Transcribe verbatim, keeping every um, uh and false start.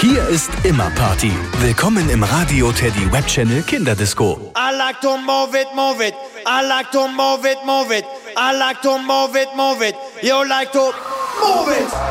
Hier ist immer Party. Willkommen im Radio Teddy Webchannel Kinderdisco. I like to move it, move it. I like to move it, move it. I like to move it, move it. You like to move it.